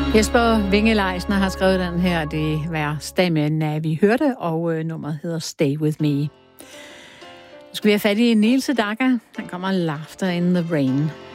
Jesper Winge-Leisner har skrevet den her. Det var stemmen, vi hørte, og nummeret hedder Stay With Me. Nu skal vi have fat i Niels Sedaka. Han kommer Laughter in the Rain.